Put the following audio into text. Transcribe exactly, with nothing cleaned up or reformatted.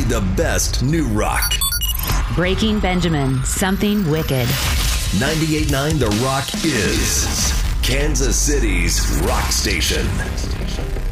Only the best new rock. Breaking Benjamin, Something Wicked. ninety-eight point nine The Rock is Kansas City's rock station.